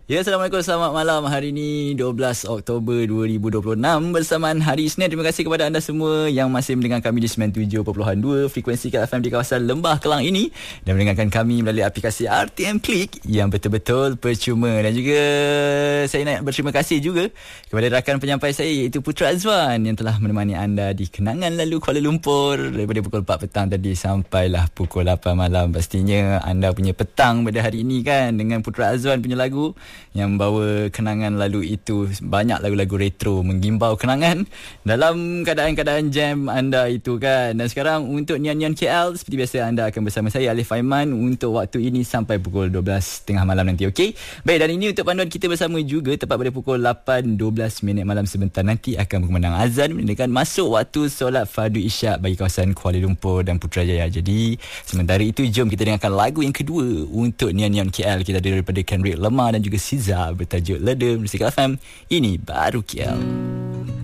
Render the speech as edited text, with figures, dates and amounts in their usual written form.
Ya, Assalamualaikum, selamat malam. Hari ini 12 Oktober 2026 bersamaan Hari Isnin. Terima kasih kepada anda semua yang masih mendengar kami di 97.2 frekuensi Kak FM di kawasan Lembah Kelang ini dan mendengarkan kami melalui aplikasi RTM Klik yang betul-betul percuma. Dan juga saya nak berterima kasih juga kepada rakan penyampai saya iaitu Putra Azwan yang telah menemani anda di kenangan lalu Kuala Lumpur daripada pukul 4 petang tadi sampailah pukul 8 malam. Pastinya anda punya petang pada hari ini kan dengan Putra Azwan punya lagu yang membawa kenangan lalu itu. Banyak lagu-lagu retro menggimbau kenangan dalam keadaan-keadaan jam anda itu kan. Dan sekarang untuk Nian-Nian KL, seperti biasa anda akan bersama saya Alif Aiman untuk waktu ini sampai pukul 12.30 malam nanti, okey? Baik, dan ini untuk panduan kita bersama juga tepat pada pukul 8.12 malam sebentar nanti akan berkumandang azan menandakan masuk waktu solat fardu isyak bagi kawasan Kuala Lumpur dan Putrajaya. Jadi sementara itu jom kita dengarkan lagu yang kedua untuk Nian-Nian KL. Kita ada daripada Kendrick Lamar dan juga Siza bertajuk Ledem. Musik FM, ini baru KL.